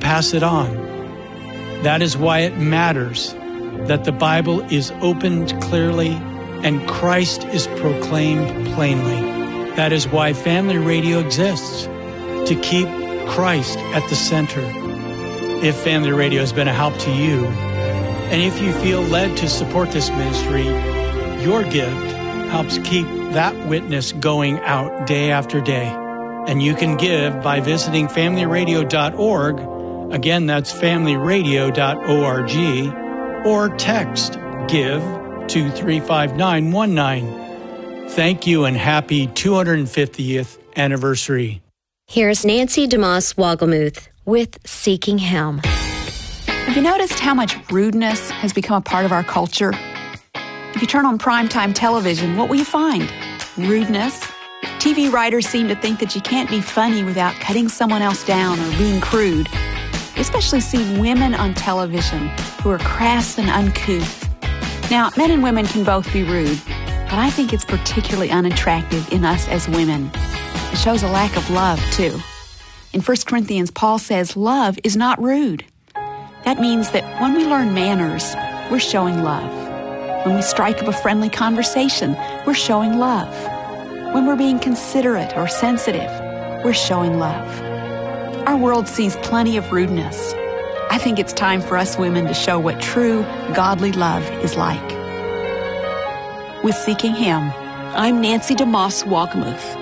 pass it on. That is why it matters that the Bible is opened clearly and Christ is proclaimed plainly. That is why Family Radio exists, to keep Christ at the center. If Family Radio has been a help to you, and if you feel led to support this ministry, your gift helps keep that witness going out day after day. And you can give by visiting familyradio.org. Again, that's familyradio.org, or text GIVE to 35919. Thank you and happy 250th anniversary. Here's Nancy DeMoss Wogelmuth with Seeking Him. Have you noticed how much rudeness has become a part of our culture? If you turn on primetime television, what will you find? Rudeness. TV writers seem to think that you can't be funny without cutting someone else down or being crude. You especially see women on television who are crass and uncouth. Now, men and women can both be rude, but I think it's particularly unattractive in us as women. It shows a lack of love, too. In 1 Corinthians, Paul says love is not rude. That means that when we learn manners, we're showing love. When we strike up a friendly conversation, we're showing love. When we're being considerate or sensitive, we're showing love. Our world sees plenty of rudeness. I think it's time for us women to show what true, godly love is like. With Seeking Him, I'm Nancy DeMoss Wogelmuth.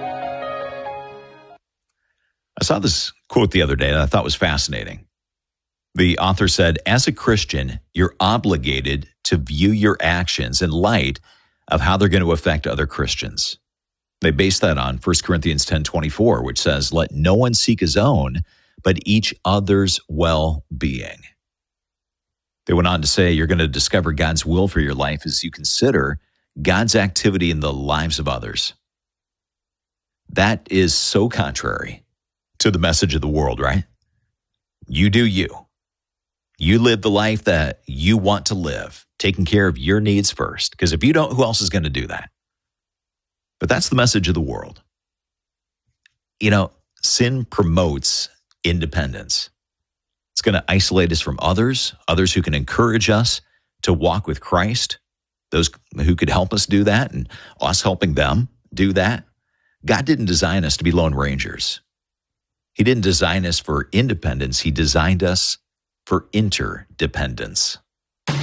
I saw this quote the other day that I thought was fascinating. The author said, as a Christian, you're obligated to view your actions in light of how they're going to affect other Christians. They base that on 1 Corinthians 10:24, which says, let no one seek his own, but each other's well-being. They went on to say, you're going to discover God's will for your life as you consider God's activity in the lives of others. That is so contrary to the message of the world, right? You do you. You live the life that you want to live, taking care of your needs first. Because if you don't, who else is going to do that? But that's the message of the world. You know, sin promotes independence. It's going to isolate us from others who can encourage us to walk with Christ, those who could help us do that, and us helping them do that. God didn't design us to be lone rangers. He didn't design us for independence. He designed us for interdependence.